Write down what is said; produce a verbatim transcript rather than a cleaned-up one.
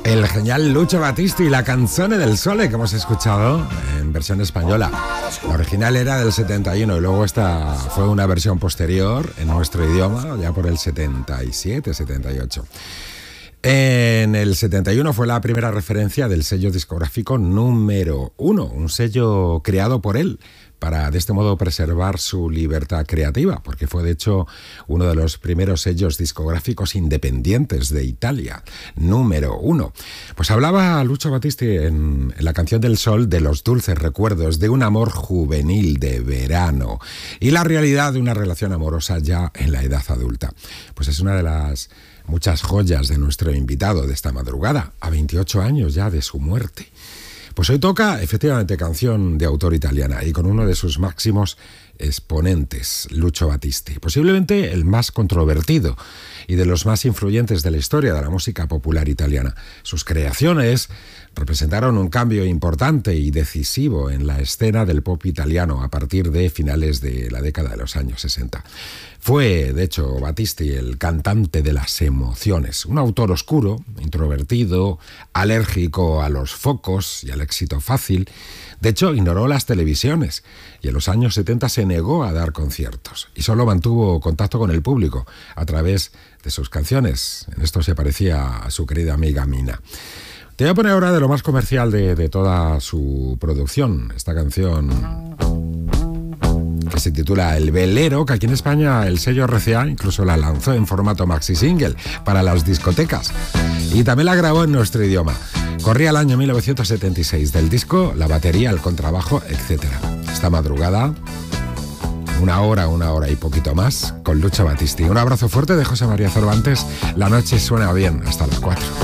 El genial Lucio Battisti, la Canzone del Sole que hemos escuchado en versión española. La original era del setenta y uno y luego esta fue una versión posterior en nuestro idioma, ya por el setenta y siete, setenta y ocho. En el setenta y uno fue la primera referencia del sello discográfico número uno, un sello creado por él para de este modo preservar su libertad creativa, porque fue de hecho uno de los primeros sellos discográficos independientes de Italia, número uno. Pues hablaba Lucio Battisti en, en la canción del Sol de los dulces recuerdos de un amor juvenil de verano y la realidad de una relación amorosa ya en la edad adulta. Pues es una de las muchas joyas de nuestro invitado de esta madrugada, a veintiocho años ya de su muerte. Pues hoy toca, efectivamente, canción de autor italiana y con uno de sus máximos exponentes, Lucio Battisti, posiblemente el más controvertido y de los más influyentes de la historia de la música popular italiana. Sus creaciones representaron un cambio importante y decisivo en la escena del pop italiano a partir de finales de la década de los años sesenta. Fue, de hecho, Battisti el cantante de las emociones, un autor oscuro, introvertido, alérgico a los focos y al éxito fácil. De hecho, ignoró las televisiones y en los años setenta se negó a dar conciertos y solo mantuvo contacto con el público a través de sus canciones. En esto se parecía a su querida amiga Mina. Te voy a poner ahora de lo más comercial de, de toda su producción, esta canción que se titula El Velero, que aquí en España el sello R C A incluso la lanzó en formato maxi single para las discotecas y también la grabó en nuestro idioma. Corría el año mil novecientos setenta y seis, del disco la batería, el contrabajo, etcétera. Esta madrugada, una hora, una hora y poquito más con Lucio Battisti. Un abrazo fuerte de José María Cervantes. La noche suena bien hasta las cuatro.